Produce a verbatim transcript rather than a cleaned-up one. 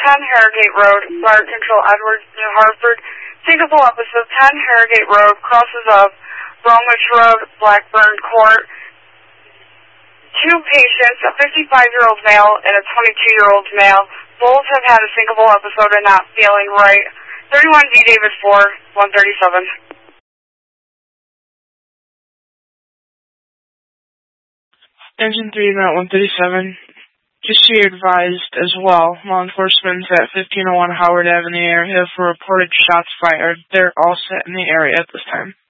ten Harrogate Road, Fire Control Edwards, New Hartford. Syncopal episode ten Harrogate Road, crosses of Bromwich Road, Blackburn Court. Two patients, a fifty-five-year-old male and a twenty-two-year-old male. Both have had a syncopal episode and not feeling right. thirty-one V David four, one thirty-seven. Engine three, Mount one thirty-seven. Just so you're advised as well, law enforcement's at fifteen oh one Howard Avenue area for reported shots fired. They're all set in the area at this time.